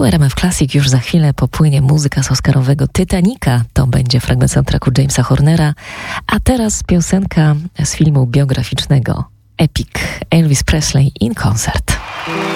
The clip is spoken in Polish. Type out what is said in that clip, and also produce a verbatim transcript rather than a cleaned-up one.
Tu R M F Classic, już za chwilę popłynie muzyka z oscarowego Titanica. To będzie fragment soundtracku Jamesa Hornera. A teraz piosenka z filmu biograficznego Epic, Elvis Presley in Concert.